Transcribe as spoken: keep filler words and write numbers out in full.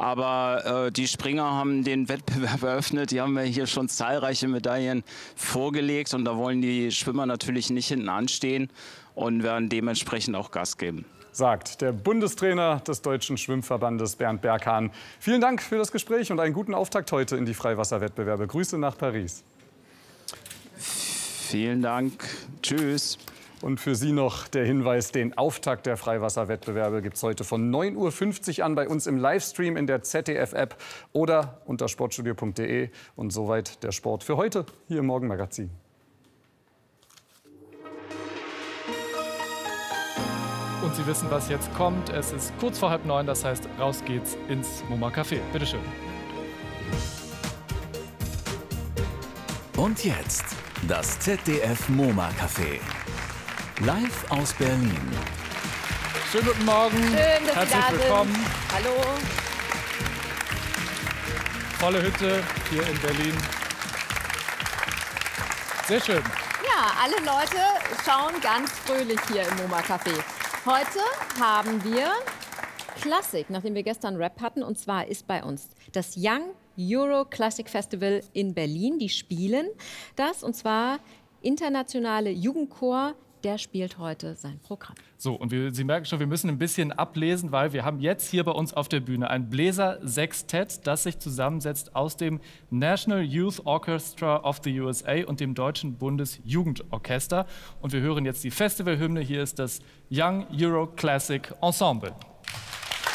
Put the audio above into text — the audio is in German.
Aber äh, die Springer haben den Wettbewerb eröffnet. Die haben ja hier schon zahlreiche Medaillen vorgelegt. Und da wollen die Schwimmer natürlich nicht hinten anstehen und werden dementsprechend auch Gas geben. Sagt der Bundestrainer des Deutschen Schwimmverbandes, Bernd Berghahn. Vielen Dank für das Gespräch und einen guten Auftakt heute in die Freiwasserwettbewerbe. Grüße nach Paris. Vielen Dank. Tschüss. Und für Sie noch der Hinweis, den Auftakt der Freiwasserwettbewerbe gibt es heute von neun Uhr fünfzig an bei uns im Livestream in der Z D F-App oder unter sportstudio punkt de. Und soweit der Sport für heute hier im Morgenmagazin. Und Sie wissen, was jetzt kommt. Es ist kurz vor halb neun, das heißt, raus geht's ins MoMA Café. Bitte schön. Und jetzt das Z D F MoMA Café. Live aus Berlin. Schönen guten Morgen. Schön, dass Herzlich Sie da willkommen. sind. Hallo. Volle Hütte hier in Berlin. Sehr schön. Ja, alle Leute schauen ganz fröhlich hier im MoMA Café. Heute haben wir Klassik, nachdem wir gestern Rap hatten. Und zwar ist bei uns das Young Euro Classic Festival in Berlin. Die spielen das, und zwar internationale Jugendchor. Der spielt heute sein Programm. So, und wir, Sie merken schon, wir müssen ein bisschen ablesen, weil wir haben jetzt hier bei uns auf der Bühne ein Bläser-Sextett, das sich zusammensetzt aus dem National Youth Orchestra of the U S A und dem Deutschen Bundesjugendorchester. Und wir hören jetzt die Festivalhymne. Hier ist das Young Euro Classic Ensemble.